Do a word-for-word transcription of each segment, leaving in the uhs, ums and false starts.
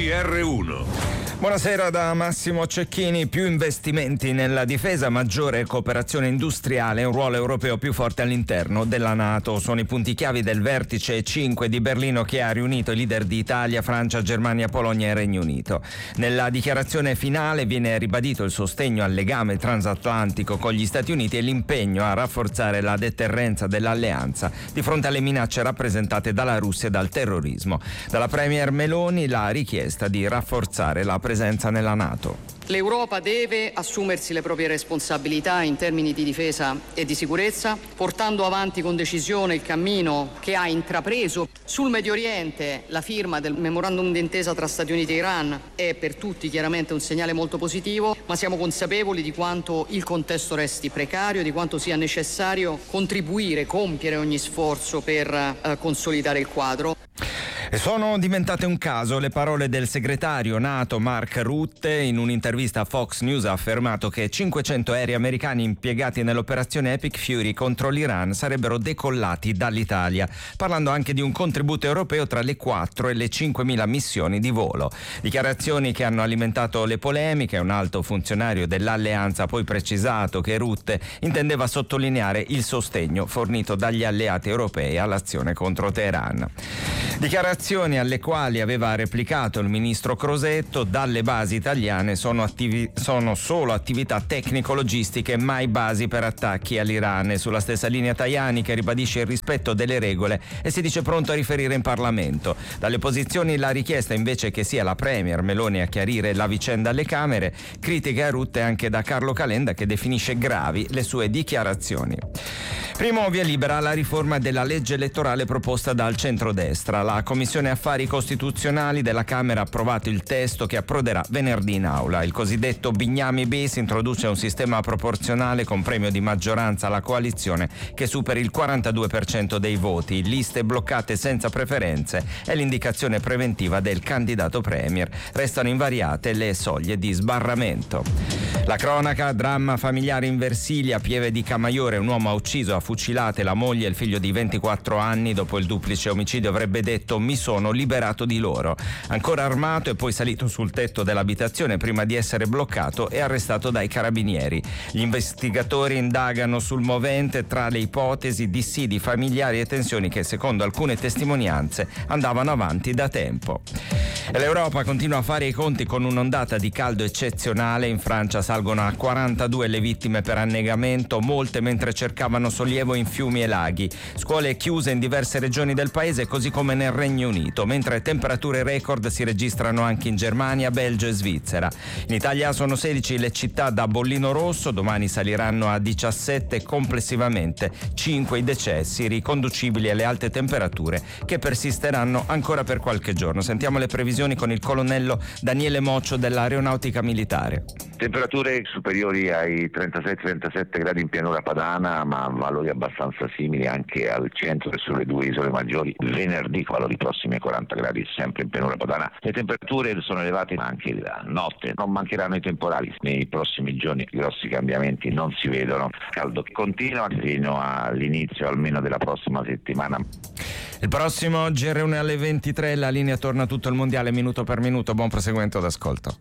R uno. Buonasera da Massimo Cecchini. Più investimenti nella difesa, maggiore cooperazione industriale e un ruolo europeo più forte all'interno della NATO. Sono i punti chiavi del vertice cinque di Berlino che ha riunito i leader di Italia, Francia, Germania, Polonia e Regno Unito. Nella dichiarazione finale viene ribadito il sostegno al legame transatlantico con gli Stati Uniti e l'impegno a rafforzare la deterrenza dell'alleanza di fronte alle minacce rappresentate dalla Russia e dal terrorismo. Dalla Premier Meloni la richiesta di rafforzare la presenza nella NATO. L'Europa deve assumersi le proprie responsabilità in termini di difesa e di sicurezza, portando avanti con decisione il cammino che ha intrapreso. Sul Medio Oriente la firma del memorandum d'intesa tra Stati Uniti e Iran è per tutti chiaramente un segnale molto positivo, ma siamo consapevoli di quanto il contesto resti precario, di quanto sia necessario contribuire, compiere ogni sforzo per eh, consolidare il quadro. E sono diventate un caso le parole del segretario NATO Mark Rutte. In un'intervista a Fox News ha affermato che cinquecento aerei americani impiegati nell'operazione Epic Fury contro l'Iran sarebbero decollati dall'Italia, parlando anche di un contributo europeo tra le quattro e le cinquemila missioni di volo. Dichiarazioni che hanno alimentato le polemiche. Un alto funzionario dell'alleanza ha poi precisato che Rutte intendeva sottolineare il sostegno fornito dagli alleati europei all'azione contro Teheran. Dichiarazioni alle quali aveva replicato il ministro Crosetto: dalle basi italiane sono, attivi- sono solo attività tecnico-logistiche, mai basi per attacchi all'Iran. E sulla stessa linea Tajani, che ribadisce il rispetto delle regole e si dice pronto a riferire in Parlamento. Dalle opposizioni la richiesta invece che sia la Premier Meloni a chiarire la vicenda alle Camere, critiche a Rutte anche da Carlo Calenda, che definisce gravi le sue dichiarazioni. Primo via libera alla riforma della legge elettorale proposta dal centrodestra. La Commissione Affari Costituzionali della Camera ha approvato il testo che approderà venerdì in aula. Il cosiddetto Bignami bis introduce un sistema proporzionale con premio di maggioranza alla coalizione che superi il quarantadue per cento dei voti, liste bloccate senza preferenze e l'indicazione preventiva del candidato premier. Restano invariate le soglie di sbarramento. La cronaca: dramma familiare in Versilia, Pieve di Camaiore, un uomo ha ucciso a fucilate la moglie e il figlio di ventiquattro anni. Dopo il duplice omicidio avrebbe detto: mi sono liberato di loro. Ancora armato, è poi salito sul tetto dell'abitazione prima di essere bloccato e arrestato dai carabinieri. Gli investigatori indagano sul movente tra le ipotesi dissidi familiari e tensioni che, secondo alcune testimonianze, andavano avanti da tempo. E l'Europa continua a fare i conti con un'ondata di caldo eccezionale. In Francia salgono a quarantadue le vittime per annegamento, molte mentre cercavano sollievo in fiumi e laghi. Scuole chiuse in diverse regioni del paese, così come nel Regno Unito, mentre temperature record si registrano anche in Germania, Belgio e Svizzera. In Italia sono sedici le città da bollino rosso, domani saliranno a diciassette, complessivamente cinque i decessi riconducibili alle alte temperature che persisteranno ancora per qualche giorno. Sentiamo le previsioni con il colonnello Daniele Moccio dell'Aeronautica Militare. Temperature superiori ai trentasei trentasette gradi in pianura padana, ma valori abbastanza simili anche al centro e sulle due isole maggiori. Venerdì valori prossimi ai quaranta gradi sempre in pianura padana. Le temperature sono elevate anche la notte, non mancheranno i temporali. Nei prossimi giorni grossi cambiamenti non si vedono. Caldo che continua fino all'inizio almeno della prossima settimana. Il prossimo G R uno alle ventitré, la linea torna tutto il mondiale minuto per minuto. Buon proseguimento d'ascolto.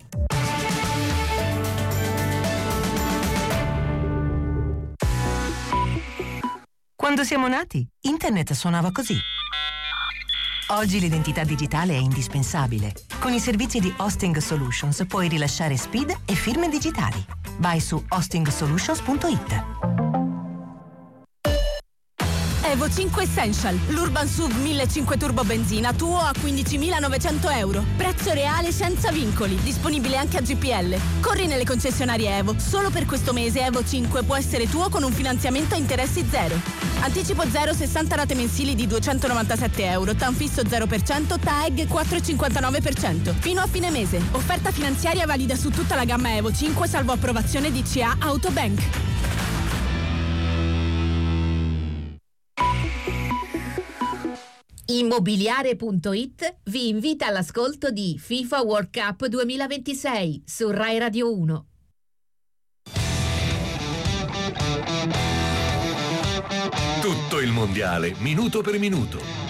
Quando siamo nati, internet suonava così. Oggi l'identità digitale è indispensabile. Con i servizi di Hosting Solutions puoi rilasciare S P I D e firme digitali. Vai su hosting solutions punto it. Evo cinque Essential, l'Urban S U V millecinquecento turbo benzina tuo a quindicimilanovecento euro. Prezzo reale senza vincoli, disponibile anche a G P L. Corri nelle concessionarie Evo. Solo per questo mese Evo cinque può essere tuo con un finanziamento a interessi zero. Anticipo zero, sessanta rate mensili di duecentonovantasette euro. T A N fisso zero per cento, T A E G quattro virgola cinquantanove per cento. Fino a fine mese. Offerta finanziaria valida su tutta la gamma Evo cinque, salvo approvazione D C A Autobank. Immobiliare punto it vi invita all'ascolto di FIFA World Cup duemilaventisei su Rai Radio uno. Tutto il mondiale, minuto per minuto.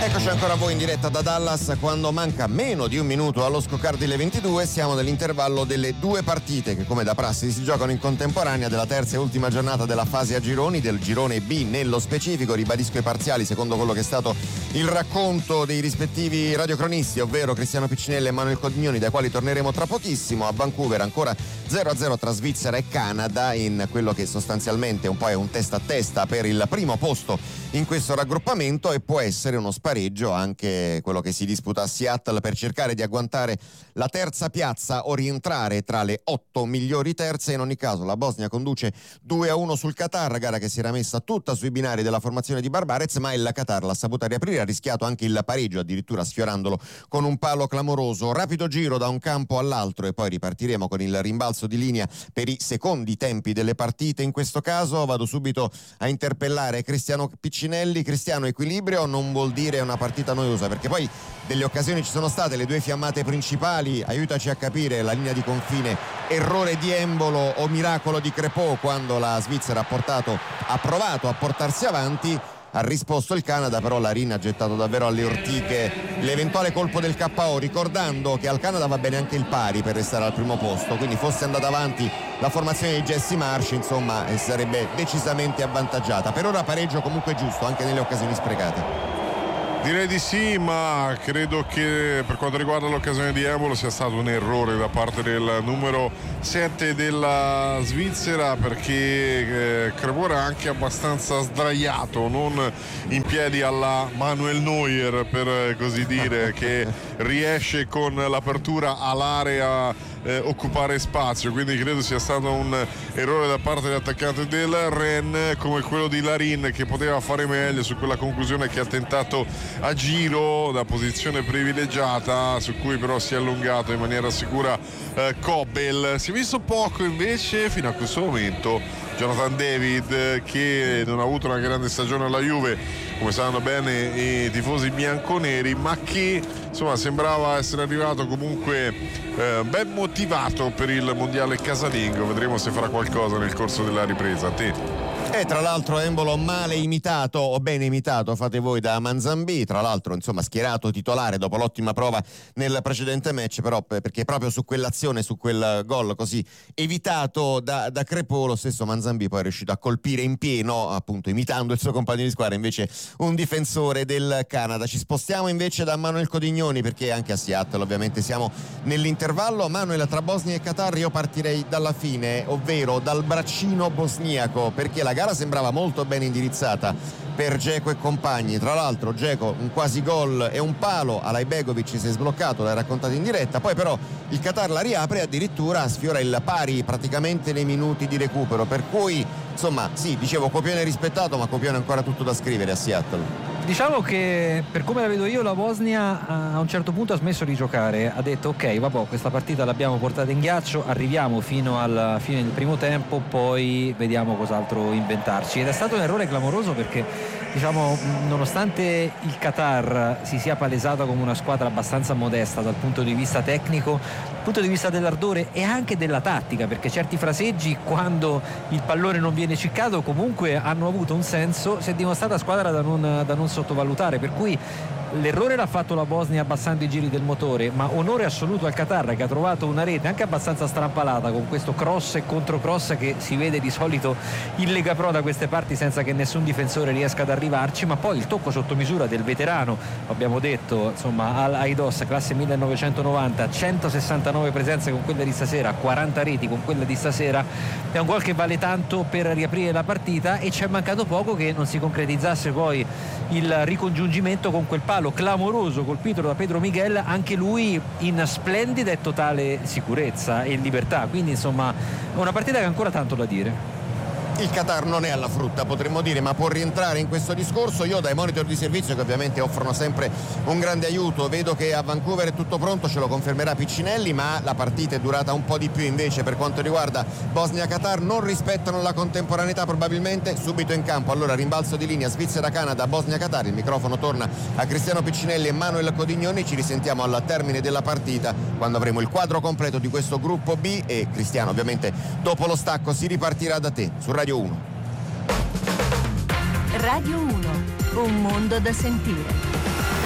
Eccoci ancora a voi in diretta da Dallas quando manca meno di un minuto allo scoccare delle ventidue. Siamo nell'intervallo delle due partite che come da prassi si giocano in contemporanea della terza e ultima giornata della fase a gironi, del girone B nello specifico. Ribadisco i parziali secondo quello che è stato il racconto dei rispettivi radiocronisti, ovvero Cristiano Piccinelli e Manuel Codignoni, dai quali torneremo tra pochissimo. A Vancouver ancora zero a zero tra Svizzera e Canada in quello che sostanzialmente un po' è un testa a testa per il primo posto in questo raggruppamento, e può essere uno spareggio anche quello che si disputa a Seattle per cercare di agguantare la terza piazza o rientrare tra le otto migliori terze. In ogni caso la Bosnia conduce due a uno sul Qatar, gara che si era messa tutta sui binari della formazione di Barbarez, ma il Qatar l'ha saputa riaprire, ha rischiato anche il pareggio, addirittura sfiorandolo con un palo clamoroso. Rapido giro da un campo all'altro e poi ripartiremo con il rimbalzo di linea per i secondi tempi delle partite. In questo caso vado subito a interpellare Cristiano Piccinelli. Cristiano, equilibrio non vuol dire una partita noiosa, perché poi delle occasioni ci sono state, le due fiammate principali, aiutaci a capire la linea di confine, errore di Embolo o miracolo di Crepò quando la Svizzera ha portato ha provato a portarsi avanti. Ha risposto il Canada, però Larin ha gettato davvero alle ortiche l'eventuale colpo del K O, ricordando che al Canada va bene anche il pari per restare al primo posto, quindi fosse andata avanti la formazione di Jesse Marsh, insomma, sarebbe decisamente avvantaggiata. Per ora pareggio comunque giusto anche nelle occasioni sprecate. Direi di sì, ma credo che per quanto riguarda l'occasione di Embolo sia stato un errore da parte del numero sette della Svizzera, perché eh, Crepò era anche abbastanza sdraiato, non in piedi alla Manuel Neuer per così dire, che riesce con l'apertura all'area Eh, occupare spazio, quindi credo sia stato un errore da parte dell'attaccante del Rennes, come quello di Larin, che poteva fare meglio su quella conclusione che ha tentato a giro da posizione privilegiata, su cui però si è allungato in maniera sicura eh, Kobel. Si è visto poco invece fino a questo momento Jonathan David, che non ha avuto una grande stagione alla Juve, come sanno bene i tifosi bianconeri, ma che insomma sembrava essere arrivato comunque eh, ben motivato per il mondiale casalingo. Vedremo se farà qualcosa nel corso della ripresa. A te. E tra l'altro Embolo male imitato o bene imitato, fate voi, da Manzambì, tra l'altro insomma schierato titolare dopo l'ottima prova nel precedente match, però perché proprio su quell'azione, su quel gol così evitato da, da Crepò, lo stesso Manzambì poi è riuscito a colpire in pieno, appunto imitando il suo compagno di squadra, invece un difensore del Canada. Ci spostiamo invece da Manuel Codignoni, perché anche a Seattle ovviamente siamo nell'intervallo. Manuel, tra Bosnia e Qatar io partirei dalla fine, ovvero dal braccino bosniaco, perché la gara sembrava molto ben indirizzata per Dzeko e compagni. Tra l'altro Dzeko un quasi gol e un palo, Alajbegovic si è sbloccato, l'hai raccontato in diretta, poi però il Qatar la riapre e addirittura sfiora il pari praticamente nei minuti di recupero, per cui insomma sì, dicevo copione rispettato, ma copione ancora tutto da scrivere a Seattle. Diciamo che per come la vedo io la Bosnia a un certo punto ha smesso di giocare, ha detto ok, vabbè, questa partita l'abbiamo portata in ghiaccio, arriviamo fino alla fine del primo tempo, poi vediamo cos'altro inventarci, ed è stato un errore clamoroso, perché diciamo nonostante il Qatar si sia palesata come una squadra abbastanza modesta dal punto di vista tecnico, dal punto di vista dell'ardore e anche della tattica, perché certi fraseggi quando il pallone non viene ciccato comunque hanno avuto un senso, si è dimostrata squadra da non, da non sottovalutare, per cui l'errore l'ha fatto la Bosnia abbassando i giri del motore, ma onore assoluto al Qatar, che ha trovato una rete anche abbastanza strampalata con questo cross e controcross che si vede di solito in Lega Pro da queste parti senza che nessun difensore riesca ad arrivarci, ma poi il tocco sotto misura del veterano, abbiamo detto, insomma, Al Aidos, classe millenovecentonovanta, centosessantanove presenze con quella di stasera, quaranta reti con quella di stasera, è un gol che vale tanto per riaprire la partita, e ci è mancato poco che non si concretizzasse poi il ricongiungimento con quel palo clamoroso colpito da Pedro Miguel, anche lui in splendida e totale sicurezza e libertà, quindi insomma una partita che ha ancora tanto da dire. Il Qatar non è alla frutta, potremmo dire, ma può rientrare in questo discorso. Io dai monitor di servizio, che ovviamente offrono sempre un grande aiuto, vedo che a Vancouver è tutto pronto, ce lo confermerà Piccinelli, ma la partita è durata un po' di più invece per quanto riguarda Bosnia-Qatar. Non rispettano la contemporaneità probabilmente, subito in campo allora rimbalzo di linea Svizzera-Canada, Bosnia-Qatar. Il microfono torna a Cristiano Piccinelli e Manuel Codignoni. Ci risentiamo al termine della partita, quando avremo il quadro completo di questo gruppo B, e Cristiano ovviamente dopo lo stacco si ripartirà da te su Radio uno. Radio uno, un mondo da sentire.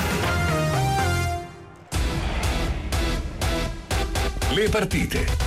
Le partite.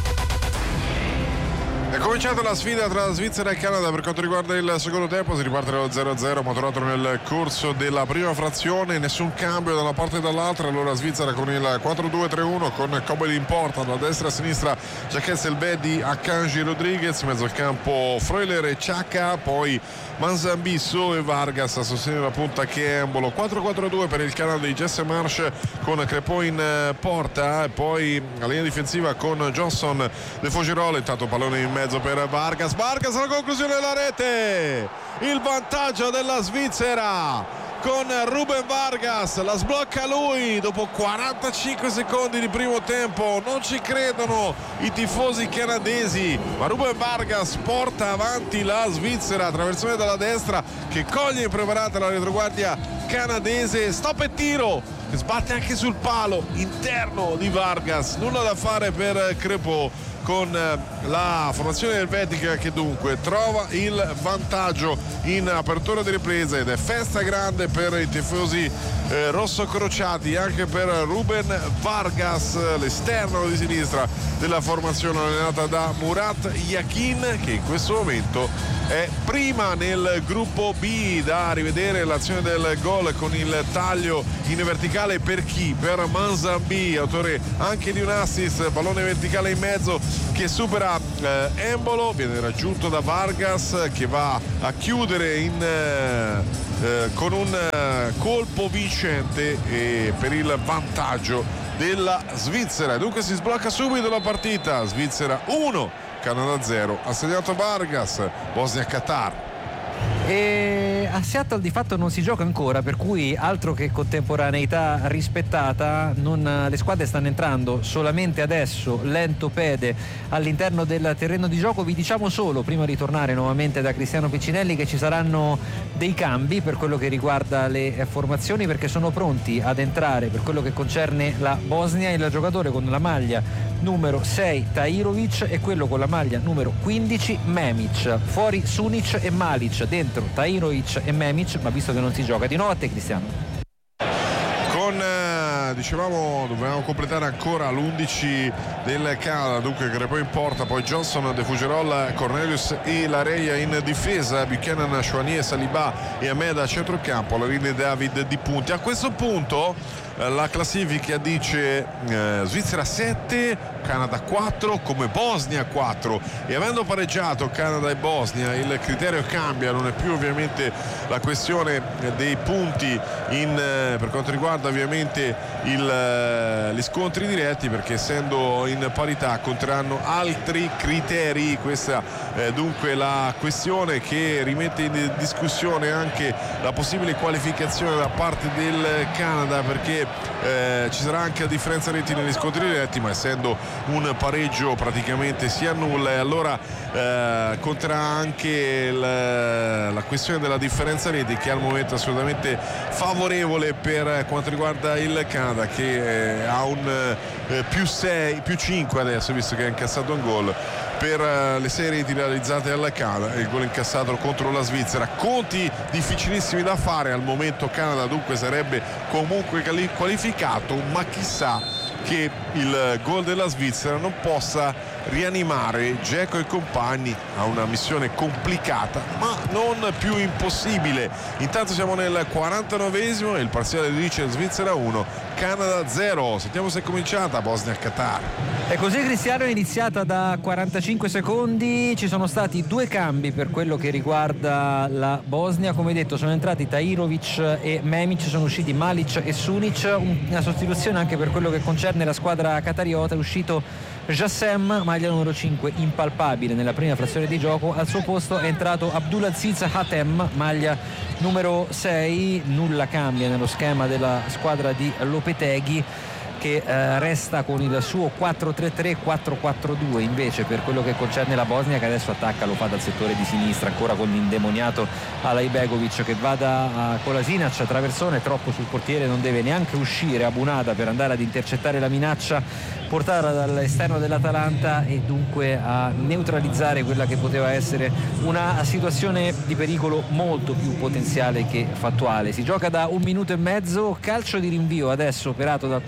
È cominciata la sfida tra Svizzera e Canada per quanto riguarda il secondo tempo. Si riparte dallo zero a zero maturato nel corso della prima frazione, nessun cambio da una parte e dall'altra. Allora Svizzera con il quattro due tre uno con Kobel in porta, da destra a sinistra Jacques Elbedi, Akanji, Rodriguez, in mezzo al campo Freuler e Ciacca, poi Manzambisso e Vargas a sostegno della punta che è Embolo. Quattro quattro due per il Canada di Jesse Marsh con Crepò in porta, e poi la linea difensiva con Johnson, De Fogerol, intanto pallone in mezzo per Vargas, Vargas alla conclusione della rete, il vantaggio della Svizzera con Ruben Vargas, la sblocca lui dopo quarantacinque secondi di primo tempo. Non ci credono i tifosi canadesi, ma Ruben Vargas porta avanti la Svizzera, traversone dalla destra che coglie impreparata la retroguardia canadese, stop e tiro che sbatte anche sul palo interno di Vargas, nulla da fare per Crepò con la formazione elvetica che dunque trova il vantaggio in apertura di ripresa, ed è festa grande per i tifosi eh, rosso-crociati, anche per Ruben Vargas, l'esterno di sinistra della formazione allenata da Murat Yakin, che in questo momento è prima nel gruppo B. Da rivedere l'azione del gol con il taglio in verticale per chi? Per Manzambi, autore anche di un assist, pallone verticale in mezzo che supera eh, Embolo, viene raggiunto da Vargas che va a chiudere in, eh, eh, con un eh, colpo vincente e per il vantaggio della Svizzera. Dunque si sblocca subito la partita. Svizzera uno, Canada zero, ha segnato Vargas. Bosnia-Qatar. E a Seattle di fatto non si gioca ancora, per cui altro che contemporaneità rispettata, non, le squadre stanno entrando solamente adesso lento pede all'interno del terreno di gioco. Vi diciamo solo, prima di tornare nuovamente da Cristiano Piccinelli, che ci saranno dei cambi per quello che riguarda le formazioni, perché sono pronti ad entrare per quello che concerne la Bosnia il giocatore con la maglia numero sei Tahirovic e quello con la maglia numero quindici Memic. Fuori Sunic e Malic, dentro Tahirovic e Memic, ma visto che non si gioca, di nuovo a te Cristiano. Con eh, dicevamo dobbiamo completare ancora l'undici del Canada, dunque Crepò in porta, poi Johnson, De Fugerol, Cornelius e Lareia in difesa, Buchanan, Chouanier, Saliba e Ahmed a centrocampo, la linea David di punti. A questo punto eh, la classifica dice eh, Svizzera sette, Canada quattro, come Bosnia quattro, e avendo pareggiato Canada e Bosnia il criterio cambia, non è più ovviamente la questione dei punti in, eh, per quanto riguarda ovviamente il, eh, gli scontri diretti, perché essendo in parità conteranno altri criteri. Questa eh, dunque la questione che rimette in discussione anche la possibile qualificazione da parte del Canada, perché eh, ci sarà anche la differenza reti negli scontri diretti, ma essendo un pareggio praticamente si annulla, e allora eh, conterà anche il, la questione della differenza reti, che al momento è assolutamente favorevole per quanto riguarda il Canada, che eh, ha un eh, più sei, più cinque adesso, visto che ha incassato un gol per uh, le sei reti realizzate al Canada e il gol incassato contro la Svizzera. Conti difficilissimi da fare al momento. Canada dunque sarebbe comunque qualificato, ma chissà che il gol della Svizzera non possa rianimare Dzeko e compagni a una missione complicata ma non più impossibile. Intanto siamo nel quarantanovesimo e il parziale dice Svizzera uno, Canada zero. Sentiamo se è cominciata Bosnia-Qatar. E così Cristiano è iniziata da quarantacinque secondi, ci sono stati due cambi per quello che riguarda la Bosnia, come detto sono entrati Tahirovic e Memic, sono usciti Malic e Sunic, una sostituzione anche per quello che concerne la squadra qatariota, è uscito Jassem, maglia numero cinque impalpabile nella prima frazione di gioco, al suo posto è entrato Abdulaziz Hatem, maglia numero sei, nulla cambia nello schema della squadra di Lopetegui, che eh, resta con il suo quattro tre tre quattro quattro due. Invece per quello che concerne la Bosnia, che adesso attacca, lo fa dal settore di sinistra ancora con l'indemoniato Alaibegovic, che va da Kolasinac a traversone, troppo sul portiere, non deve neanche uscire Abunada per andare ad intercettare la minaccia portata dall'esterno dell'Atalanta e dunque a neutralizzare quella che poteva essere una situazione di pericolo molto più potenziale che fattuale. Si gioca da un minuto e mezzo, calcio di rinvio adesso operato dal portiere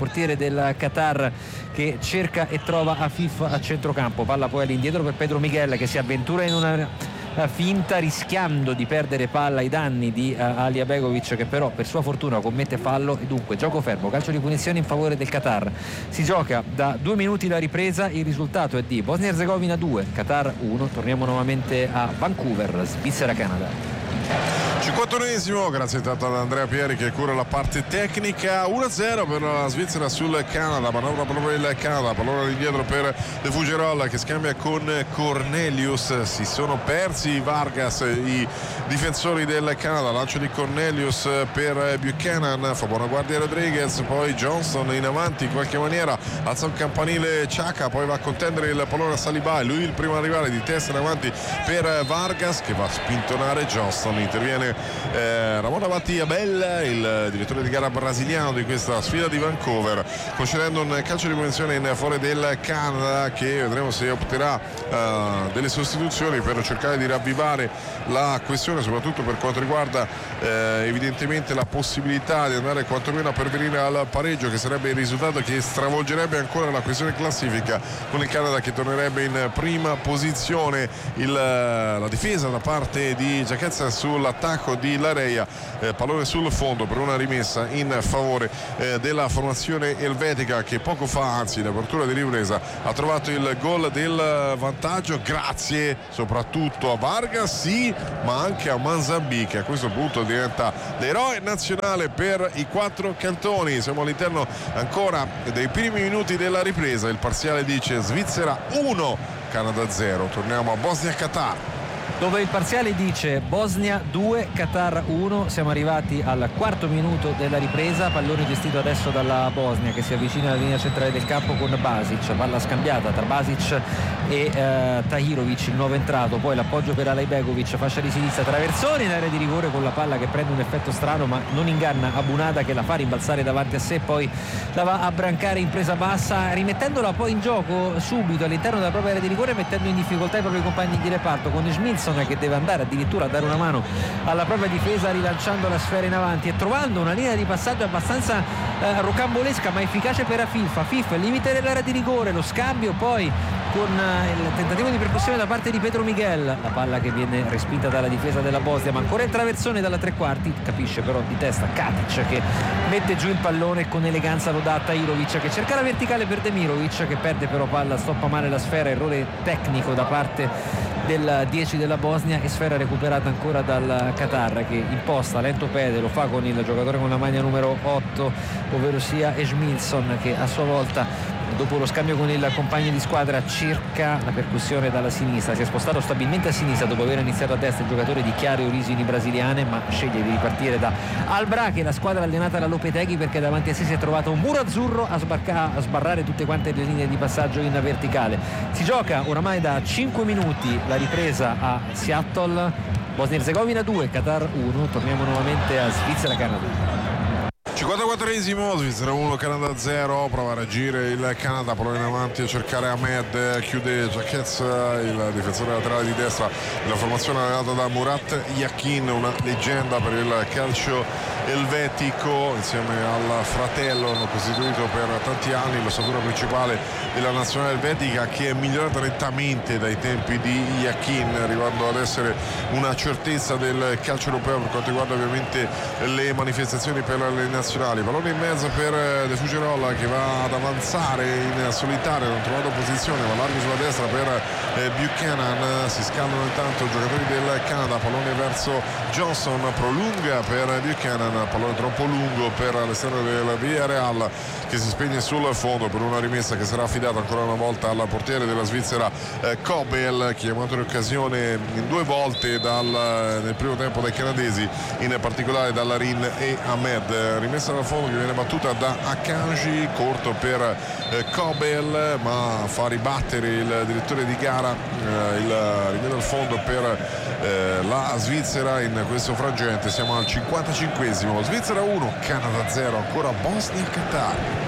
del Qatar che cerca e trova Afif a centrocampo, palla poi all'indietro per Pedro Miguel che si avventura in una finta rischiando di perdere palla ai danni di uh, Alija Begovic, che però per sua fortuna commette fallo e dunque gioco fermo, calcio di punizione in favore del Qatar. Si gioca da due minuti la ripresa, il risultato è di Bosnia-Herzegovina due, Qatar uno. Torniamo nuovamente a Vancouver, Svizzera-Canada. cinquantunesimo, grazie tanto ad Andrea Pieri che cura la parte tecnica. Uno a zero per la Svizzera sul Canada, manovra proprio il Canada, pallone all'indietro per De Fuggerol che scambia con Cornelius, si sono persi Vargas i difensori del Canada, lancio di Cornelius per Buchanan, fa buona guardia Rodriguez, poi Johnson in avanti in qualche maniera, alza un campanile Xhaka, poi va a contendere il pallone a Saliba, lui il primo a arrivare di testa in avanti per Vargas che va a spintonare Johnston, interviene Eh, Ramon Abati Abel, il direttore di gara brasiliano di questa sfida di Vancouver, concedendo un calcio di punizione in favore del Canada che vedremo se opterà uh, delle sostituzioni per cercare di ravvivare la questione, soprattutto per quanto riguarda eh, evidentemente la possibilità di andare quantomeno a pervenire al pareggio, che sarebbe il risultato che stravolgerebbe ancora la questione classifica, con il Canada che tornerebbe in prima posizione. Il, la difesa da parte di Giacchezza sull'attacco di Lareia, eh, pallone sul fondo per una rimessa in favore eh, della formazione elvetica che poco fa, anzi in apertura di ripresa, ha trovato il gol del vantaggio grazie soprattutto a Vargas, sì, ma anche a Manzambi che a questo punto diventa l'eroe nazionale per i quattro cantoni. Siamo all'interno ancora dei primi minuti della ripresa, il parziale dice Svizzera uno, Canada zero. Torniamo a Bosnia-Qatar, dove il parziale dice Bosnia due, Qatar uno. Siamo arrivati al quarto minuto della ripresa, pallone gestito adesso dalla Bosnia che si avvicina alla linea centrale del campo con Basic, palla scambiata tra Basic e eh, Tahirovic, il nuovo entrato, poi l'appoggio per Alija Begovic, fascia di sinistra, traversone in area di rigore con la palla che prende un effetto strano ma non inganna Abunada che la fa rimbalzare davanti a sé, poi la va a brancare in presa bassa, rimettendola poi in gioco subito all'interno della propria area di rigore, mettendo in difficoltà i propri compagni di reparto, con Schmilson che deve andare addirittura a dare una mano alla propria difesa rilanciando la sfera in avanti e trovando una linea di passaggio abbastanza eh, rocambolesca ma efficace per Afif. Afif limite dell'area di rigore, lo scambio poi con eh, il tentativo di percussione da parte di Pedro Miguel, la palla che viene respinta dalla difesa della Bosnia, ma ancora il traversone dalla tre quarti, capisce però di testa Katic che mette giù il pallone e con eleganza lo dà a Tahirovic che cerca la verticale per Demirovic che perde però palla, stoppa male la sfera, errore tecnico da parte del dieci della Bosnia e sfera recuperata ancora dal Qatar che imposta lento piede, lo fa con il giocatore con la maglia numero otto, ovvero sia Schmilson che a sua volta dopo lo scambio con il compagno di squadra cerca la percussione dalla sinistra, si è spostato stabilmente a sinistra dopo aver iniziato a destra il giocatore di chiare origini brasiliane, ma sceglie di ripartire da Albrache, la squadra allenata da Lopetegui, perché davanti a sé si è trovato un muro azzurro a, sbarca- a sbarrare tutte quante le linee di passaggio in verticale. Si gioca oramai da cinque minuti la ripresa a Seattle, Bosnia-Herzegovina due, Qatar uno. Torniamo nuovamente a Svizzera-Canada. cinquantaquattresimo, Svizzera uno, Canada zero, prova a reagire il Canada, pallone in avanti a cercare Ahmed, chiude Jacquez, il difensore laterale di destra della formazione allenata da Murat Yakin, una leggenda per il calcio elvetico, insieme al fratello hanno costituito per tanti anni l'ossatura principale della nazionale elvetica, che è migliorata nettamente dai tempi di Yakin, arrivando ad essere una certezza del calcio europeo per quanto riguarda ovviamente le manifestazioni per le nazionali. Pallone in mezzo per De Fuggerol che va ad avanzare in solitario, non trovando posizione, va largo sulla destra per eh, Buchanan, si scaldano intanto i giocatori del Canada, pallone verso Johnson, prolunga per Buchanan, pallone troppo lungo per l'esterno del Villarreal che si spegne sul fondo per una rimessa che sarà affidata ancora una volta al portiere della Svizzera eh, Kobel, chiamato in occasione in due volte dal, nel primo tempo dai canadesi, in particolare dalla Rin e Ahmed. Rimessa dal fondo che viene battuta da Akanji, corto per eh, Kobel, ma fa ribattere il direttore di gara, eh, il rimessa al fondo per eh, la Svizzera in questo frangente. Siamo al cinquantacinquesimo, Svizzera uno, Canada zero, ancora Bosnia-Qatar.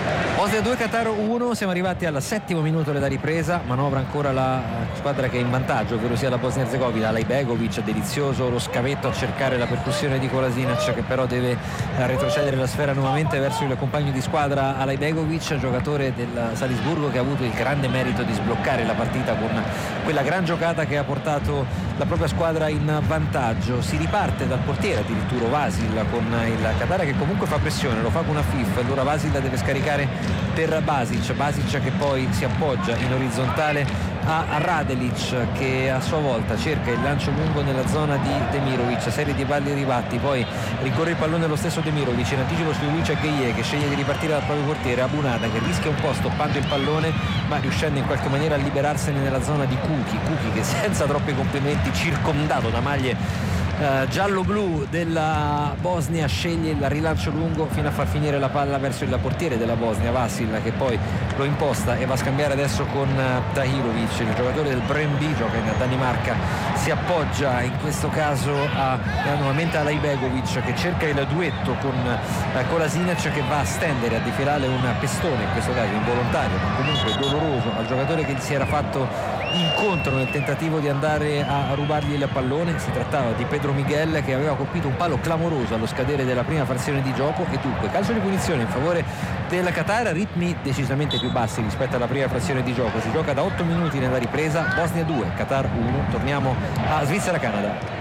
Bosnia due, Qatar uno, siamo arrivati al settimo minuto della ripresa, manovra ancora la squadra che è in vantaggio, ovvero sia la Bosnia-Herzegovina. Alajbegovic, delizioso lo scavetto a cercare la percussione di Kolasinac, che però deve retrocedere la sfera nuovamente verso il compagno di squadra Alajbegovic, giocatore del Salisburgo che ha avuto il grande merito di sbloccare la partita con quella gran giocata che ha portato la propria squadra in vantaggio. Si riparte dal portiere addirittura Vasil con il Qatar che comunque fa pressione, lo fa con una F I F, allora Vasil deve scaricare per Basic, Basic che poi si appoggia in orizzontale a Radelic, che a sua volta cerca il lancio lungo nella zona di Demirovic, serie di balli ribatti, poi ricorre il pallone lo stesso Demirovic, in anticipo su Lucia Gueye che sceglie di ripartire dal proprio portiere, Abunada che rischia un po' stoppando il pallone ma riuscendo in qualche maniera a liberarsene nella zona di Kuki, Kuki che senza troppi complimenti, circondato da maglie Uh, giallo-blu della Bosnia, sceglie il rilancio lungo fino a far finire la palla verso il portiere della Bosnia, Vasil, che poi lo imposta e va a scambiare adesso con uh, Tahirovic, il giocatore del Brøndby, gioca in Danimarca, si appoggia in questo caso a, a nuovamente a Alajbegovic che cerca il duetto con uh, Kolasinac, che va a stendere, a defilare un pestone, in questo caso involontario ma comunque doloroso, al giocatore che si era fatto incontro nel tentativo di andare a rubargli il pallone. Si trattava di Pedro Miguel, che aveva colpito un palo clamoroso allo scadere della prima frazione di gioco, e dunque calcio di punizione in favore del Qatar, ritmi decisamente più bassi rispetto alla prima frazione di gioco. Si gioca da otto minuti nella ripresa, Bosnia due, Qatar uno. Torniamo a Svizzera-Canada.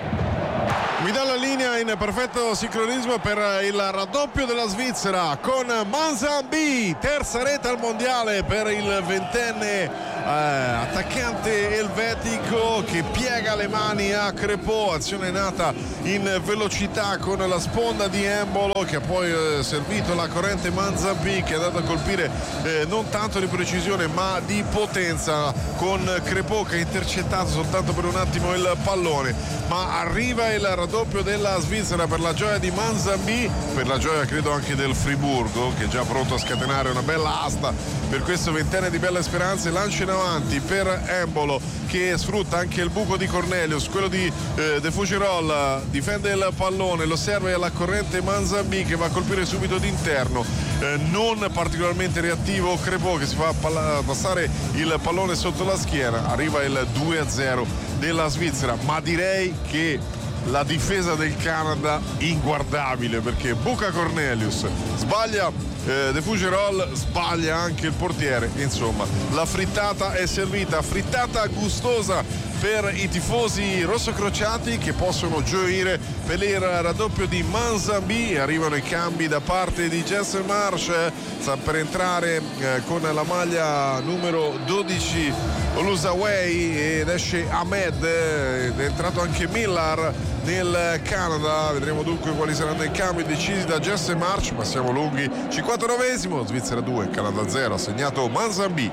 Mi dà la linea in perfetto sincronismo per il raddoppio della Svizzera con Manzambi, terza rete al mondiale per il ventenne eh, attaccante elvetico che piega le mani a Crepò, azione nata in velocità con la sponda di Embolo che ha poi eh, servito la corrente Manzambi, che è andato a colpire eh, non tanto di precisione ma di potenza, con Crepò che ha intercettato soltanto per un attimo il pallone, ma arriva il raddoppio doppio della Svizzera per la gioia di Manzambi, per la gioia credo anche del Friburgo, che è già pronto a scatenare una bella asta per questo ventenne di belle speranze. Lancio in avanti per Embolo che sfrutta anche il buco di Cornelius, quello di eh, De Fugirol, difende il pallone, lo serve alla corrente Manzambi che va a colpire subito d'interno, eh, non particolarmente reattivo Crepò che si fa palla- passare il pallone sotto la schiena. Arriva il due a zero della Svizzera, ma direi che la difesa del Canada inguardabile, perché buca Cornelius, sbaglia eh, De Fugirol, sbaglia anche il portiere. Insomma, la frittata è servita, frittata gustosa per i tifosi rossocrociati che possono gioire per il raddoppio di Manzambi. Arrivano i cambi da parte di Jesse Marsh, sta per entrare eh, con la maglia numero dodici Olusaway ed esce Ahmed, ed è entrato anche Millar nel Canada. Vedremo dunque quali saranno i cambi decisi da Jesse Marsh, ma siamo lunghi. cinquantanovesimo, Svizzera due, Canada zero, ha segnato Manzambi.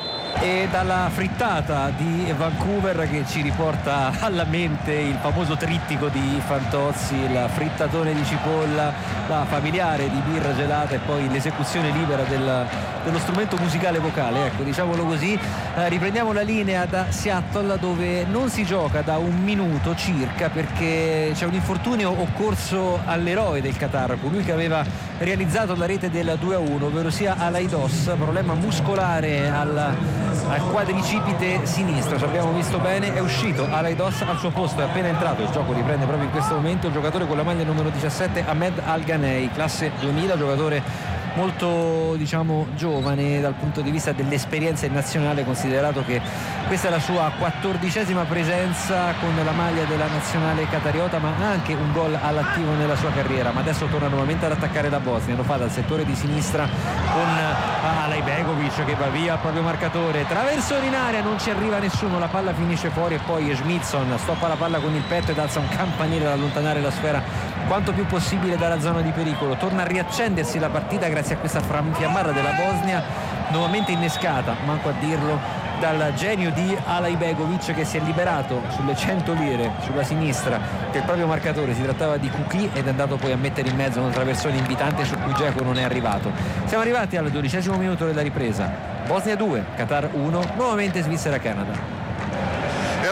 E dalla frittata di Vancouver che ci riporta alla mente il famoso trittico di Fantozzi, il frittatone di cipolla, la familiare di birra gelata e poi l'esecuzione libera del, dello strumento musicale vocale, ecco, diciamolo così. Eh, riprendiamo la linea da Seattle, dove non si gioca da un minuto circa perché c'è un infortunio occorso all'eroe del Qatar, colui che aveva realizzato la rete del due a uno, ovvero sia Alaidos, problema muscolare al al quadricipite sinistro, ci abbiamo visto bene, è uscito Alaidos, al suo posto è appena entrato, il gioco riprende proprio in questo momento il giocatore con la maglia numero diciassette Ahmed Al-Ghanei, classe duemila, giocatore molto diciamo giovane dal punto di vista dell'esperienza in nazionale, considerato che questa è la sua quattordicesima presenza con la maglia della nazionale qatariota, ma anche un gol all'attivo nella sua carriera. Ma adesso torna nuovamente ad attaccare la Bosnia, lo fa dal settore di sinistra con Alajbegovic che va via al proprio marcatore, traversone in area, non ci arriva nessuno, la palla finisce fuori e poi Schmidson stoppa la palla con il petto ed alza un campanile ad allontanare la sfera quanto più possibile dalla zona di pericolo. Torna a riaccendersi la partita grazie a questa fiammata della Bosnia, nuovamente innescata, manco a dirlo, dal genio di Alajbegovic, che si è liberato sulle cento lire sulla sinistra del proprio marcatore. Si trattava di Kuki ed è andato poi a mettere in mezzo un traversone invitante su cui Dzeko non è arrivato. Siamo arrivati al dodicesimo minuto della ripresa. Bosnia due, Qatar uno, nuovamente Svizzera-Canada. E allora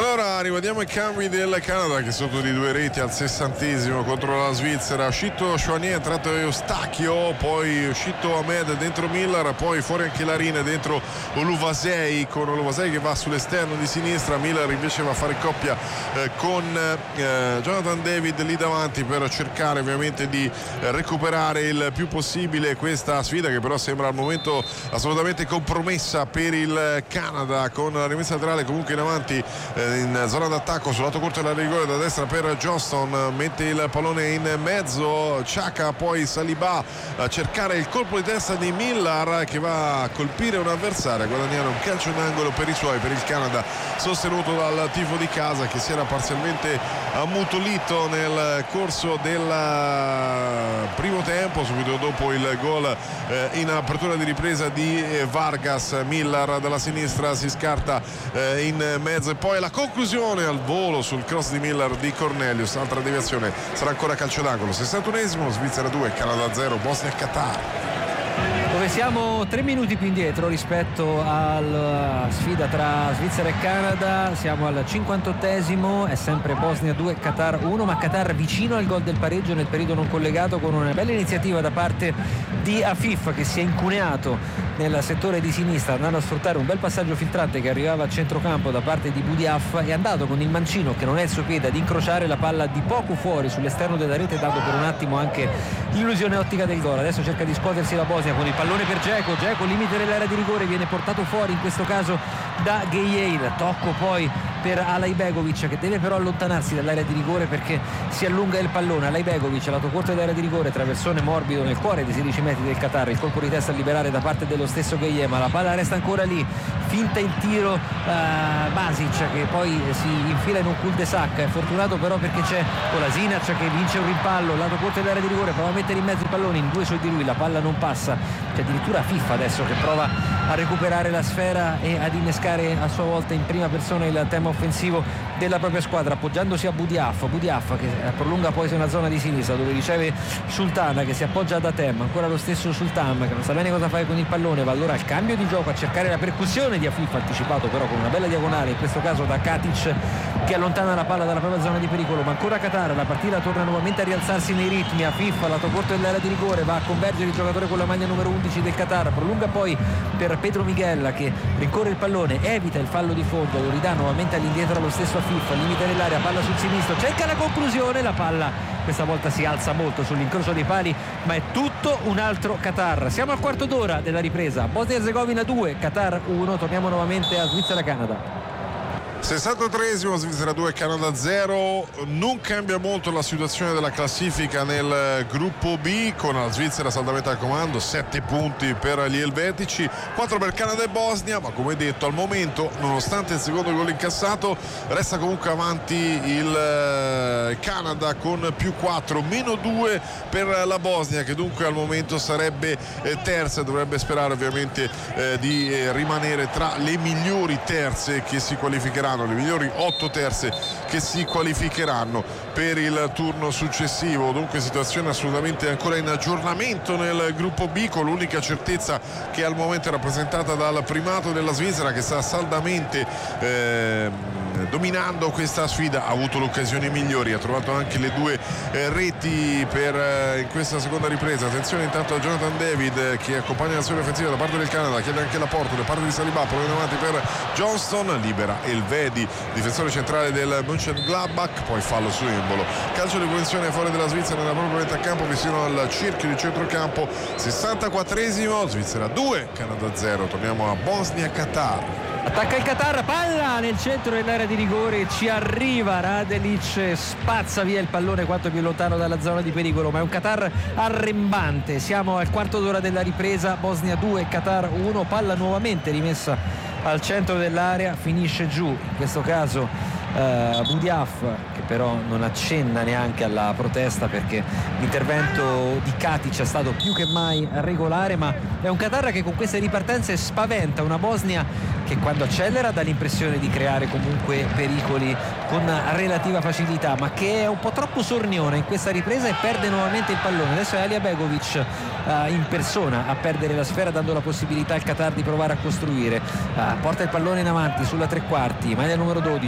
allora rivediamo i cambi del Canada che sotto di due reti al sessantesimo contro la Svizzera. Uscito Chouanier, entrato Eustachio, poi uscito Ahmed dentro Miller, poi fuori anche Larine, dentro Oluvasei, con Oluvasei che va sull'esterno di sinistra. Miller invece va a fare coppia eh, con eh, Jonathan David lì davanti per cercare ovviamente di eh, recuperare il più possibile questa sfida, che però sembra al momento assolutamente compromessa per il Canada, con la rimessa laterale comunque in avanti eh, in zona d'attacco sul lato corto della rigore da destra per Johnston, mette il pallone in mezzo, Xhaka, poi Saliba a cercare il colpo di testa di Miller che va a colpire un avversario, a guadagnare un calcio d'angolo per i suoi, per il Canada, sostenuto dal tifo di casa che si era parzialmente ammutolito nel corso del primo tempo, subito dopo il gol eh, in apertura di ripresa di eh, Vargas. Miller dalla sinistra si scarta eh, in mezzo e poi la conclusione al volo sul cross di Miller di Cornelius, altra deviazione, sarà ancora calcio d'angolo. sessantunesimo, Svizzera due, Canada zero, Bosnia e Qatar, dove siamo tre minuti più indietro rispetto alla sfida tra Svizzera e Canada. Siamo al cinquantottesimo, è sempre Bosnia due, Qatar uno, ma Qatar vicino al gol del pareggio nel periodo non collegato, con una bella iniziativa da parte di Afif che si è incuneato nel settore di sinistra, andando a sfruttare un bel passaggio filtrante che arrivava a centrocampo da parte di Boudiaf, è andato con il mancino, che non è il suo piede, ad incrociare la palla di poco fuori sull'esterno della rete, dando per un attimo anche l'illusione ottica del gol. Adesso cerca di scuotersi la Bosnia con il pallone per Dzeko, Dzeko limite dell'area di rigore, viene portato fuori in questo caso da Gueye, tocco poi per Alaibegovic che deve però allontanarsi dall'area di rigore perché si allunga il pallone. Alaibegovic lato corto dell'area di rigore, traversone morbido nel cuore dei sedici metri del Qatar, il colpo di testa a liberare da parte dello stesso Gueye, ma la palla resta ancora lì, finta il tiro uh, Basic che poi si infila in un cul-de-sac, è fortunato però perché c'è Kolasinac che vince un rimpallo lato corto dell'area di rigore, prova a mettere in mezzo il pallone, in due su di lui, la palla non passa, c'è addirittura FIFA adesso che prova a recuperare la sfera e ad innescare a sua volta in prima persona il tema offensivo della propria squadra, appoggiandosi a Boudiaf, Boudiaf che prolunga poi una zona di sinistra dove riceve Sultan che si appoggia ad Atem, ancora lo stesso Sultan che non sa bene cosa fare con il pallone, va allora al cambio di gioco a cercare la percussione di Afif, anticipato però con una bella diagonale, in questo caso da Katic che allontana la palla dalla propria zona di pericolo, ma ancora Qatar, la partita torna nuovamente a rialzarsi nei ritmi. Afif lato corto dell'area di rigore, va a convergere il giocatore con la maglia numero undici del Qatar, prolunga poi per Pedro Miguel che rincorre il pallone, evita il fallo di fondo, lo ridà nuovamente all'indietro allo stesso Afif, al limite dell'area, palla sul sinistro, cerca la conclusione, la palla questa volta si alza molto sull'incrocio dei pali, ma è tutto un altro Qatar. Siamo al quarto d'ora della ripresa, Bosnia e Erzegovina due, Qatar uno, torniamo nuovamente a Svizzera-Canada. sessantotreesimo, Svizzera due, Canada zero. Non cambia molto la situazione della classifica nel gruppo B, con la Svizzera saldamente al comando, sette punti per gli elvetici, quattro per Canada e Bosnia, ma come detto al momento, nonostante il secondo gol incassato, resta comunque avanti il Canada con più quattro, meno due per la Bosnia che dunque al momento sarebbe terza e dovrebbe sperare ovviamente eh, di rimanere tra le migliori terze che si qualificheranno, le migliori otto terze che si qualificheranno per il turno successivo. Dunque situazione assolutamente ancora in aggiornamento nel gruppo B, con l'unica certezza che al momento è rappresentata dal primato della Svizzera che sta saldamente eh, dominando questa sfida, ha avuto le occasioni migliori, ha trovato anche le due eh, reti per eh, in questa seconda ripresa. Attenzione intanto a Jonathan David eh, che accompagna l'azione offensiva da parte del Canada, chiede anche l'apporto da parte di Saliba, poi in avanti per Johnston, libera Elvedi, difensore centrale del Mönchengladbach, poi fallo su Embolo, calcio di punizione fuori della Svizzera nella propria metà campo vicino al cerchio di centrocampo. Sessantaquattresimo, Svizzera due, Canada zero. Torniamo a Bosnia-Qatar. Attacca il Qatar, palla nel centro dell'area di rigore, ci arriva Radelic, spazza via il pallone quanto più lontano dalla zona di pericolo, ma è un Qatar arrembante. Siamo al quarto d'ora della ripresa, Bosnia due, Qatar uno, palla nuovamente rimessa al centro dell'area, finisce giù, in questo caso uh, Boudiaf, che però non accenna neanche alla protesta perché l'intervento di Katic è stato più che mai regolare, ma è un Qatar che con queste ripartenze spaventa una Bosnia che quando accelera dà l'impressione di creare comunque pericoli con relativa facilità, ma che è un po' troppo sornione in questa ripresa e perde nuovamente il pallone. Adesso è Alaibegovic uh, in persona a perdere la sfera, dando la possibilità al Qatar di provare a costruire. Uh, porta il pallone in avanti sulla tre quarti, maglia numero dodici è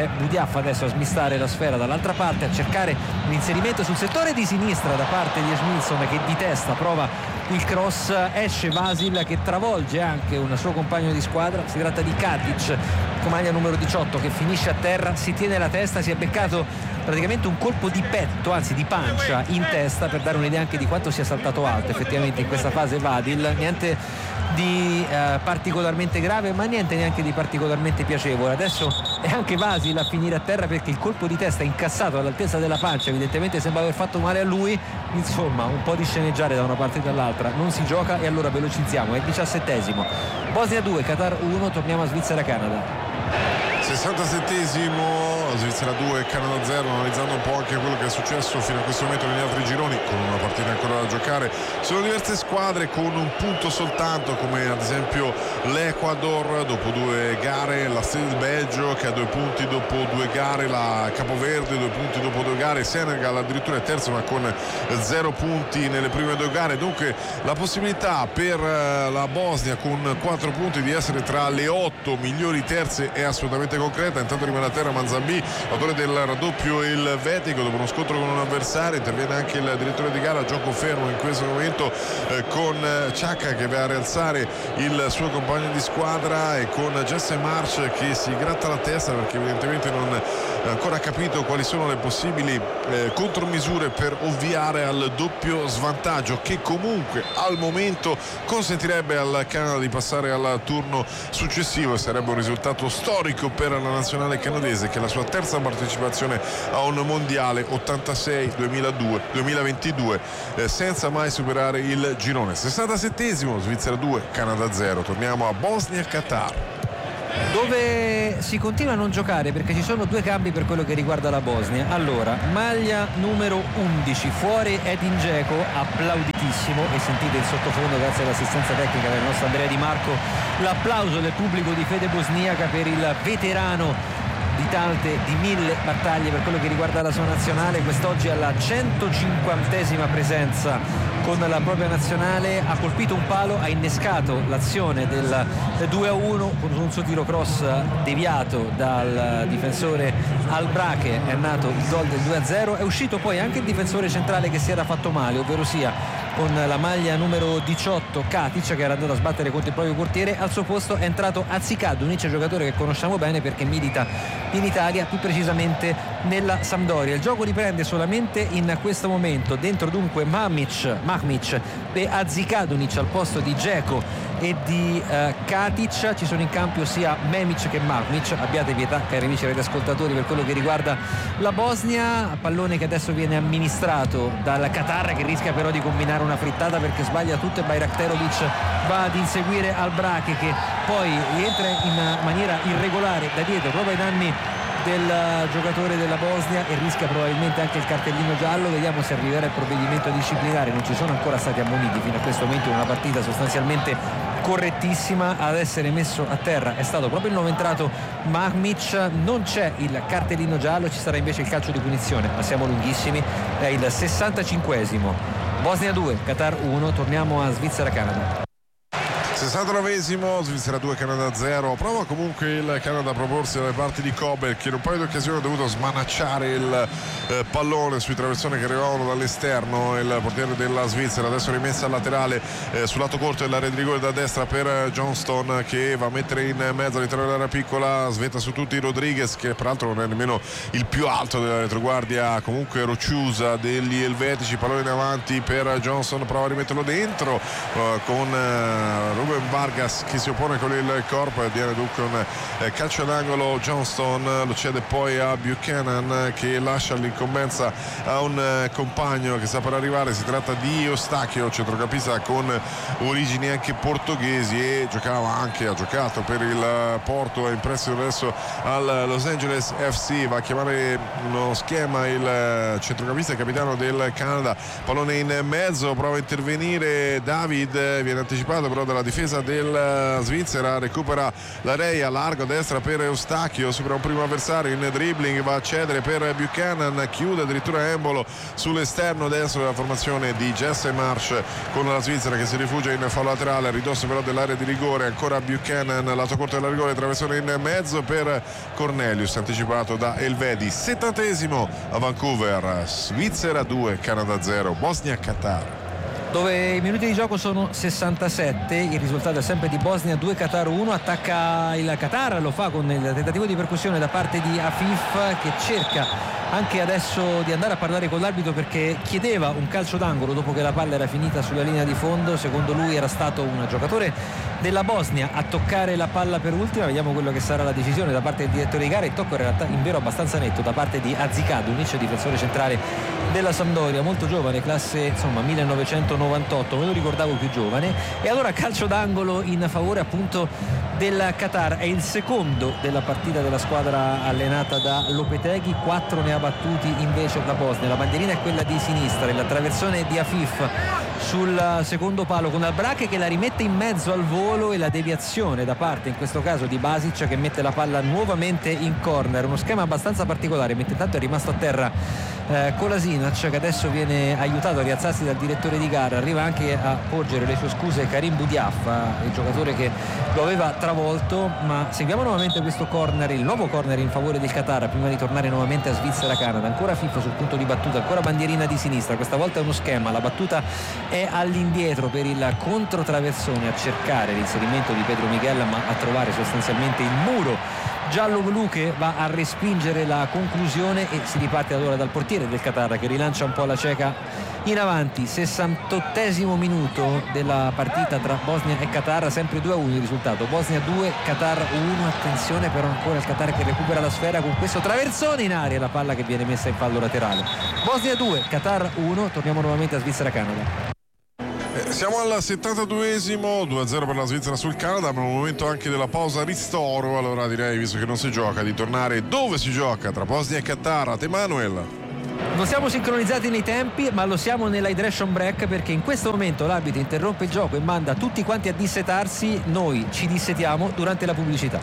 Boudiaf adesso a smistare la sfera dall'altra parte, a cercare l'inserimento sul settore di sinistra da parte di Esmilson, che di testa prova il cross, esce Vasil che travolge anche un suo compagno di squadra. Si tratta di Katic con maglia numero diciotto, che finisce a terra, si tiene la testa, si è beccato praticamente un colpo di petto, anzi di pancia in testa, per dare un'idea anche di quanto sia saltato alto effettivamente in questa fase Vadil. Niente di eh, particolarmente grave, ma niente neanche di particolarmente piacevole. Adesso è anche Vasil a finire a terra, perché il colpo di testa incassato all'altezza della pancia evidentemente sembra aver fatto male a lui. Insomma, un po' di sceneggiare da una parte e dall'altra, non si gioca, e allora velocizziamo. È il diciassettesimo, Bosnia due Qatar uno, torniamo a Svizzera-Canada. sessantasettesimo, Svizzera due Canada zero, analizzando un po' anche quello che è successo fino a questo momento negli altri gironi, con una partita ancora da giocare. Sono diverse squadre con un punto soltanto, come ad esempio l'Ecuador dopo due gare, la stessa del Belgio che ha due punti dopo due gare, la Capoverde due punti dopo due gare, Senegal addirittura è terzo ma con zero punti nelle prime due gare. Dunque la possibilità per la Bosnia con quattro punti di essere tra le otto migliori terze è assolutamente concreta. Intanto rimane a terra Manzambi, autore del raddoppio elvetico, dopo uno scontro con un avversario. Interviene anche il direttore di gara, gioco fermo in questo momento eh, con Ciacca che va a rialzare il suo compagno di squadra, e con Jesse March che si gratta la testa perché evidentemente non ha ancora capito quali sono le possibili eh, contromisure per ovviare al doppio svantaggio, che comunque al momento consentirebbe al Canada di passare al turno successivo, e sarebbe un risultato storico per la nazionale canadese, che è la sua terza partecipazione a un mondiale ottantasei duemiladue duemilaventidue eh, senza mai superare il girone. sessantasettesimo, Svizzera due Canada zero. Torniamo a Bosnia-Qatar, dove si continua a non giocare perché ci sono due cambi per quello che riguarda la Bosnia. Allora, maglia numero undici, fuori Edin Dzeko, applauditissimo, e sentite in sottofondo, grazie all'assistenza tecnica del nostro Andrea Di Marco, l'applauso del pubblico di fede bosniaca per il veterano di tante, di mille battaglie per quello che riguarda la sua nazionale. Quest'oggi alla centocinquantesima presenza con la propria nazionale, ha colpito un palo, ha innescato l'azione del due a uno con un suo tiro cross deviato dal difensore Albrache. È nato il gol del due a zero. È uscito poi anche il difensore centrale che si era fatto male, ovvero sia con la maglia numero diciotto Katic, che era andato a sbattere contro il proprio portiere. Al suo posto è entrato Azicadunic, giocatore che conosciamo bene perché milita in Italia, più precisamente nella Sampdoria. Il gioco riprende solamente in questo momento, dentro dunque Mamic, Mahmic e Azicadunic al posto di Dzeko e di uh, Katic. Ci sono in campo sia Memic che Mahmic. Abbiate pietà, cari amici radioascoltatori, per quello che riguarda la Bosnia. Pallone che adesso viene amministrato dal Qatar, che rischia però di combinare una frittata perché sbaglia tutto, e Bayraktarovic va ad inseguire Albrache, che poi rientra in maniera irregolare da dietro proprio ai danni del giocatore della Bosnia, e rischia probabilmente anche il cartellino giallo. Vediamo se arriverà il provvedimento disciplinare. Non ci sono ancora stati ammoniti fino a questo momento in una partita sostanzialmente correttissima. Ad essere messo a terra è stato proprio il nuovo entrato Mahmic. Non c'è il cartellino giallo, ci sarà invece il calcio di punizione, ma siamo lunghissimi. È il sessantacinquesimo, Bosnia due Qatar uno. Torniamo a Svizzera-Canada. sessantanovesimo, Svizzera due Canada zero. Prova comunque il Canada a proporsi dalle parti di Kobel, che in un paio di occasioni ha dovuto smanacciare il eh, pallone sui traversoni che arrivavano dall'esterno. Il portiere della Svizzera adesso rimessa al laterale eh, sul lato corto dell'area di rigore da destra per Johnston, che va a mettere in mezzo all'interno dell'area piccola. Svetta su tutti Rodriguez, che peraltro non è nemmeno il più alto della retroguardia comunque rocciusa degli elvetici. Pallone in avanti per Johnston, prova a rimetterlo dentro eh, con eh, Ruben Vargas che si oppone con il corpo, e viene dunque un eh, calcio d'angolo. Johnston lo cede poi a Buchanan, che lascia l'incombenza a un eh, compagno che sta per arrivare. Si tratta di Eustachio, centrocampista con origini anche portoghesi, e giocava anche, ha giocato per il Porto, è in prestito adesso al Los Angeles F C. Va a chiamare uno schema il centrocampista e capitano del Canada. Pallone in mezzo, prova a intervenire David, viene anticipato però dalla difesa difesa del Svizzera, recupera la Reia, largo a destra per Eustachio, supera un primo avversario in dribbling, va a cedere per Buchanan, chiude addirittura Embolo sull'esterno destro della formazione di Jesse Marsh, con la Svizzera che si rifugia in fallo laterale a ridosso però dell'area di rigore. Ancora Buchanan, lato corto della rigore, traversone in mezzo per Cornelius, anticipato da Elvedi. Settantesimo a Vancouver, Svizzera due, Canada zero, Bosnia-Qatar, dove i minuti di gioco sono sessantasette, il risultato è sempre di Bosnia due, Qatar uno. Attacca il Qatar, lo fa con il tentativo di percussione da parte di Afif, che cerca anche adesso di andare a parlare con l'arbitro perché chiedeva un calcio d'angolo dopo che la palla era finita sulla linea di fondo. Secondo lui era stato un giocatore della Bosnia a toccare la palla per ultima. Vediamo quello che sarà la decisione da parte del direttore di gara. Il tocco in realtà in vero abbastanza netto da parte di Azicadunic, difensore centrale della Sampdoria, molto giovane, classe insomma millenovecentonovantotto, me lo ricordavo più giovane. E allora calcio d'angolo in favore appunto del Qatar, è il secondo della partita della squadra allenata da Lopetegui, quattro ne ha battuti invece la Bosnia. La bandierina è quella di sinistra, la traversone di Afif sul secondo palo con Albrache che la rimette in mezzo al volo e la deviazione da parte in questo caso di Basic che mette la palla nuovamente in corner. Uno schema abbastanza particolare, mentre intanto è rimasto a terra eh, Kolasinac, che adesso viene aiutato a rialzarsi dal direttore di gara. Arriva anche a porgere le sue scuse Karim Boudiaffa, il giocatore che lo aveva travolto. Ma seguiamo nuovamente questo corner, il nuovo corner in favore del Qatar, prima di tornare nuovamente a Svizzera-Canada. Ancora FIFA sul punto di battuta, ancora bandierina di sinistra, questa volta è uno schema, la battuta è all'indietro per il controtraversone, a cercare l'inserimento di Pedro Miguel ma a trovare sostanzialmente il muro giallo-blu che va a respingere la conclusione. E si riparte allora dal portiere del Qatar che rilancia un po' la cieca in avanti. Sessantottesimo minuto della partita tra Bosnia e Qatar, sempre due a uno il risultato, Bosnia due, Qatar uno. Attenzione però ancora il Qatar che recupera la sfera con questo traversone in aria, la palla che viene messa in fallo laterale. Bosnia due, Qatar uno. Torniamo nuovamente a Svizzera-Canada. Siamo al settantaduesimo, due a zero per la Svizzera sul Canada, ma è un momento anche della pausa ristoro. Allora direi, visto che non si gioca, di tornare dove si gioca, tra Bosnia e Qatar. A te Manuel. Non siamo sincronizzati nei tempi, ma lo siamo nell'hydration break, perché in questo momento l'arbitro interrompe il gioco e manda tutti quanti a dissetarsi. Noi ci dissetiamo durante la pubblicità.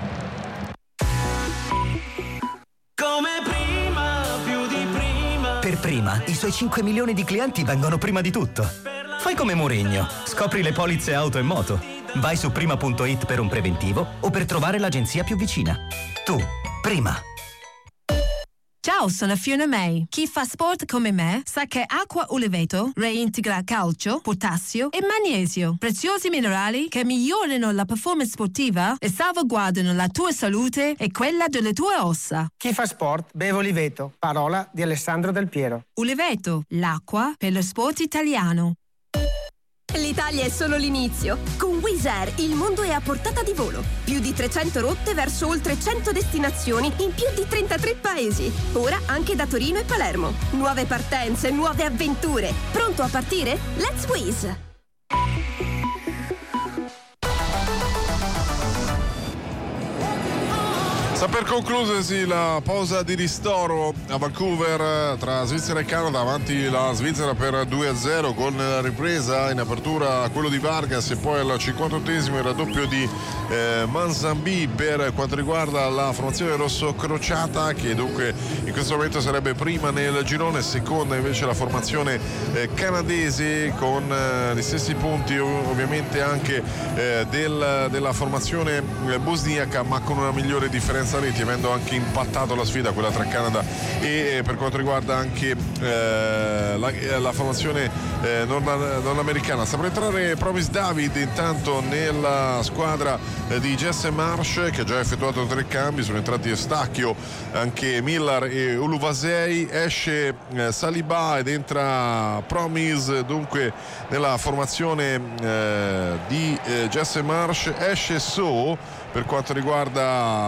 Come prima, più di prima. Per Prima, i suoi cinque milioni di clienti vengono prima di tutto. Fai come Mourinho, scopri le polizze auto e moto. Vai su prima punto it per un preventivo o per trovare l'agenzia più vicina. Tu, Prima. Ciao, sono Fiona May. Chi fa sport come me sa che acqua Uliveto reintegra calcio, potassio e magnesio, preziosi minerali che migliorano la performance sportiva e salvaguardano la tua salute e quella delle tue ossa. Chi fa sport beve Uliveto, parola di Alessandro Del Piero. Uliveto, l'acqua per lo sport italiano. L'Italia è solo l'inizio. Con Wizz Air il mondo è a portata di volo. Più di trecento rotte verso oltre cento destinazioni in più di trentatré paesi. Ora anche da Torino e Palermo. Nuove partenze, nuove avventure. Pronto a partire? Let's Wizz! Sta per concludersi la pausa di ristoro a Vancouver tra Svizzera e Canada, avanti la Svizzera per due a zero con la ripresa in apertura quello di Vargas e poi al cinquantottesimo il raddoppio di eh, Manzambi per quanto riguarda la formazione rosso crociata, che dunque in questo momento sarebbe prima nel girone, seconda invece la formazione eh, canadese con eh, gli stessi punti ovviamente anche eh, del, della formazione eh, bosniaca, ma con una migliore differenza reti, avendo anche impattato la sfida quella tra Canada e per quanto riguarda anche eh, la, la formazione eh, nordamericana. Sta per entrare Promis David intanto nella squadra eh, di Jesse Marsh, che ha già effettuato tre cambi, sono entrati Eustachio, anche Miller e Uluvasei, esce eh, Saliba ed entra Promis dunque nella formazione eh, di eh, Jesse Marsh, esce So per quanto riguarda la squadra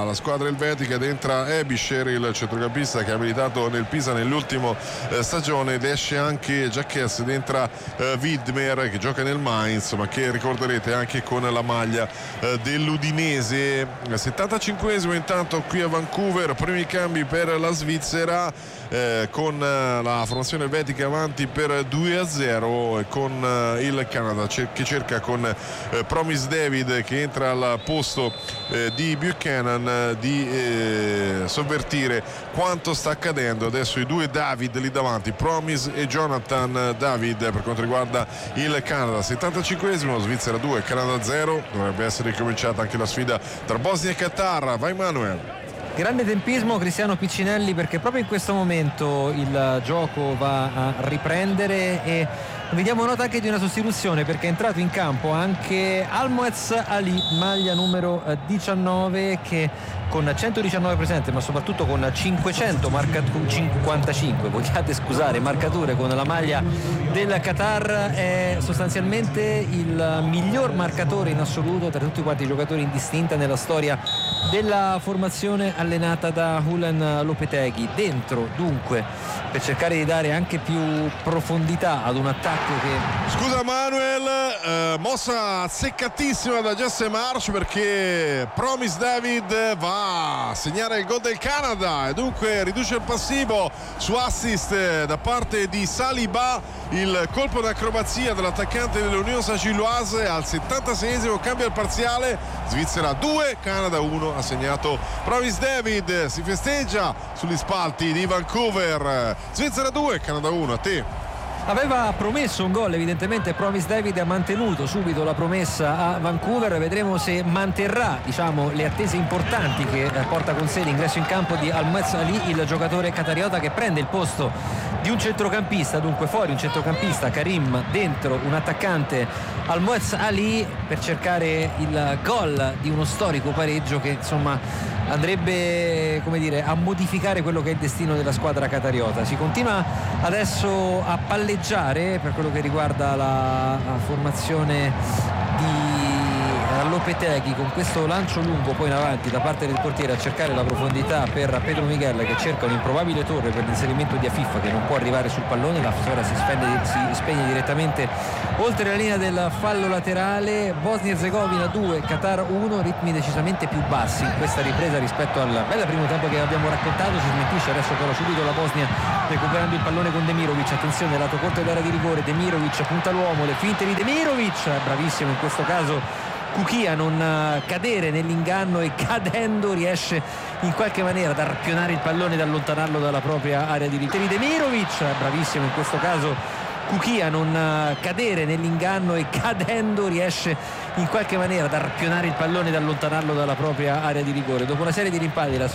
Elvetica ed entra Ebischer, il centrocampista che ha militato nel Pisa nell'ultima eh, stagione, ed esce anche Jacques ed entra eh, Widmer che gioca nel Mainz, ma che ricorderete anche con la maglia eh, dell'Udinese. settantacinquesimo intanto qui a Vancouver, primi cambi per la Svizzera, eh, con eh, la formazione elvetica avanti per due a zero, e con eh, il Canada cer- che cerca con eh, Promise David che entra al posto eh, di Buchanan eh, di eh, sovvertire quanto sta accadendo. Adesso i due David lì davanti, Promise e Jonathan David per quanto riguarda il Canada. settantacinquesimo, Svizzera due, Canada zero. Dovrebbe essere ricominciata anche la sfida tra Bosnia e Qatar. Vai Manuel. Grande tempismo Cristiano Piccinelli, perché proprio in questo momento il gioco va a riprendere e vediamo nota anche di una sostituzione, perché è entrato in campo anche Almoez Ali, maglia numero diciannove, che con centodiciannove presenze ma soprattutto con cinquecento marcature, cinquantacinque vogliate scusare marcature con la maglia del Qatar, è sostanzialmente il miglior marcatore in assoluto tra tutti quanti i giocatori indistinta nella storia della formazione allenata da Julen Lopetegui. Dentro dunque per cercare di dare anche più profondità ad un attacco che... Scusa Manuel, eh, mossa seccatissima da Jesse Marsh, perché Promise David va a segnare il gol del Canada e dunque riduce il passivo su assist da parte di Saliba. Il colpo d'acrobazia dell'attaccante dell'Unione Saint-Gilloise al settantaseiesimo, cambia il parziale, Svizzera due, Canada uno, ha segnato Promise David, si festeggia sugli spalti di Vancouver. Svizzera due, Canada uno. A te. Aveva promesso un gol, evidentemente Promise David ha mantenuto subito la promessa a Vancouver. Vedremo se manterrà, diciamo, le attese importanti che porta con sé l'ingresso in campo di Almoez Ali, il giocatore qatariota che prende il posto di un centrocampista, dunque fuori un centrocampista Karim, dentro un attaccante Almoez Ali, per cercare il gol di uno storico pareggio che insomma andrebbe, come dire, a modificare quello che è il destino della squadra qatariota. Si continua adesso a palleggiare per quello che riguarda la, la formazione di Lopetegui, con questo lancio lungo poi in avanti da parte del portiere a cercare la profondità per Pedro Miguel, che cerca un'improbabile torre per l'inserimento di Afif, che non può arrivare sul pallone. La ora si, spende, si spegne direttamente oltre la linea del fallo laterale. Bosnia Erzegovina due, Qatar uno, ritmi decisamente più bassi in questa ripresa rispetto al bel primo tempo che abbiamo raccontato. Si smentisce adesso però subito la Bosnia recuperando il pallone con Demirovic. Attenzione, lato corto dell'area di rigore, Demirovic punta l'uomo, le finte di Demirovic, bravissimo in questo caso Cucchi a non cadere nell'inganno e cadendo riesce in qualche maniera ad arpionare il pallone ed allontanarlo dalla propria area di rigore. Demirovic, bravissimo in questo caso Cucchi a non cadere nell'inganno e cadendo riesce in qualche maniera ad arpionare il pallone ed allontanarlo dalla propria area di rigore. Dopo una serie di rimpalli la